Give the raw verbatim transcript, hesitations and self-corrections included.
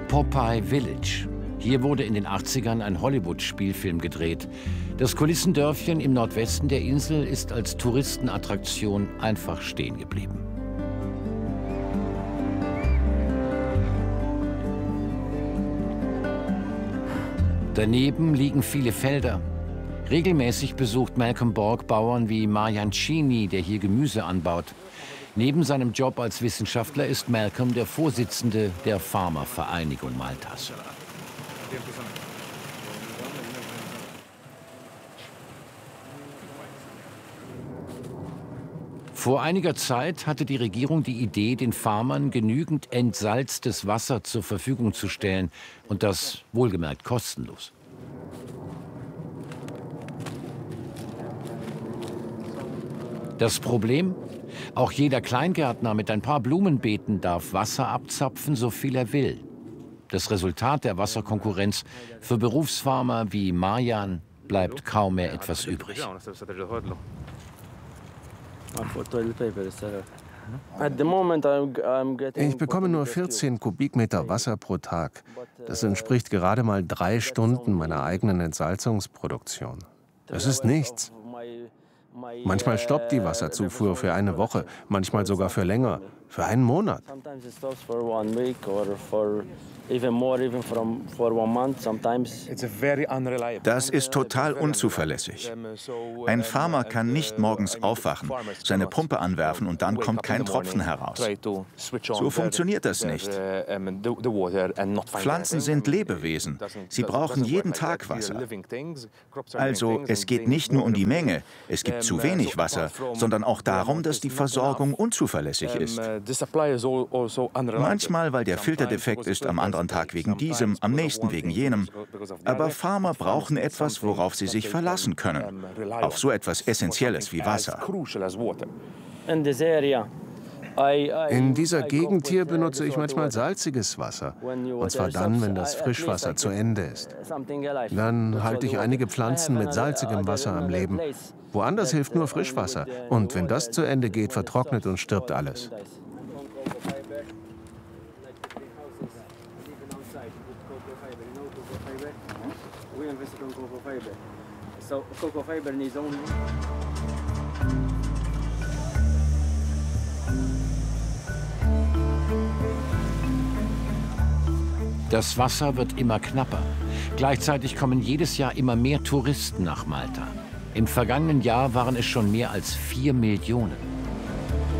Popeye Village. Hier wurde in den achtzigern ein Hollywood-Spielfilm gedreht. Das Kulissendörfchen im Nordwesten der Insel ist als Touristenattraktion einfach stehen geblieben. Daneben liegen viele Felder. Regelmäßig besucht Malcolm Borg Bauern wie Marjancini, der hier Gemüse anbaut. Neben seinem Job als Wissenschaftler ist Malcolm der Vorsitzende der Farmervereinigung Maltas. Vor einiger Zeit hatte die Regierung die Idee, den Farmern genügend entsalztes Wasser zur Verfügung zu stellen, und das wohlgemerkt kostenlos. Das Problem? Auch jeder Kleingärtner mit ein paar Blumenbeeten darf Wasser abzapfen, so viel er will. Das Resultat der Wasserkonkurrenz: für Berufsfarmer wie Marjan bleibt kaum mehr etwas übrig. Ich bekomme nur vierzehn Kubikmeter Wasser pro Tag. Das entspricht gerade mal drei Stunden meiner eigenen Entsalzungsproduktion. Das ist nichts. Manchmal stoppt die Wasserzufuhr für eine Woche, manchmal sogar für länger, für einen Monat. Das ist total unzuverlässig. Ein Farmer kann nicht morgens aufwachen, seine Pumpe anwerfen und dann kommt kein Tropfen heraus. So funktioniert das nicht. Pflanzen sind Lebewesen. Sie brauchen jeden Tag Wasser. Also es geht nicht nur um die Menge, es gibt zu wenig Wasser, sondern auch darum, dass die Versorgung unzuverlässig ist. Manchmal, weil der Filter defekt ist, am anderen Tag wegen diesem, am nächsten wegen jenem. Aber Farmer brauchen etwas, worauf sie sich verlassen können. Auf so etwas Essentielles wie Wasser. In dieser Gegend hier benutze ich manchmal salziges Wasser. Und zwar dann, wenn das Frischwasser zu Ende ist. Dann halte ich einige Pflanzen mit salzigem Wasser am Leben. Woanders hilft nur Frischwasser. Und wenn das zu Ende geht, vertrocknet und stirbt alles. Das Wasser wird immer knapper. Gleichzeitig kommen jedes Jahr immer mehr Touristen nach Malta. Im vergangenen Jahr waren es schon mehr als vier Millionen.